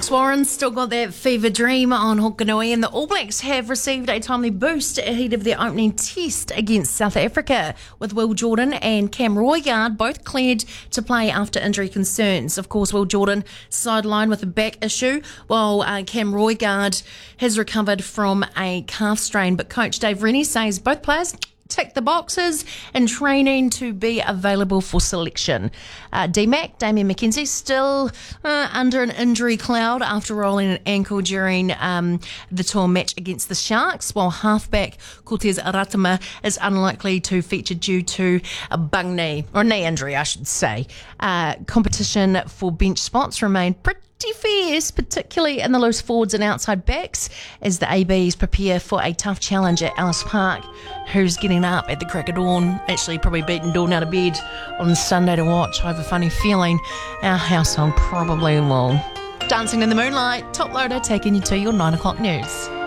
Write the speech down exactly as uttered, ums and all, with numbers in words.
Alex Warren's still got that fever dream on Hokanui, and the All Blacks have received a timely boost ahead of their opening test against South Africa, with Will Jordan and Cam Roigard both cleared to play after injury concerns. Of course, Will Jordan sidelined with a back issue, while uh, Cam Roigard has recovered from a calf strain. But coach Dave Rennie says both players tick the boxes in training to be available for selection. Uh, D-Mac, Damien McKenzie, still uh, under an injury cloud after rolling an ankle during um, the tour match against the Sharks, while halfback Cortez Aratama is unlikely to feature due to a bung knee, or knee injury, I should say. Uh, competition for bench spots remain pretty fierce, particularly in the loose forwards and outside backs, as the A Bs prepare for a tough challenge at Ellis Park. Who's getting up at the crack of dawn, actually probably beating dawn out of bed on Sunday to watch? I have a funny feeling our household probably will. Dancing in the Moonlight, Top Loader taking you to your nine o'clock news.